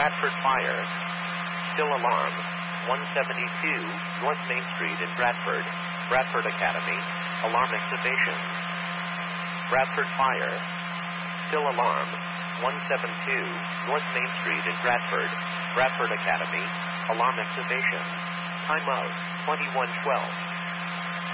Bradford Fire. Still alarm. 172 North Main Street in Bradford. Bradford Academy. Alarm activation. Bradford Fire. Still alarm. 172 North Main Street in Bradford. Bradford Academy. Alarm activation. Time of 2112.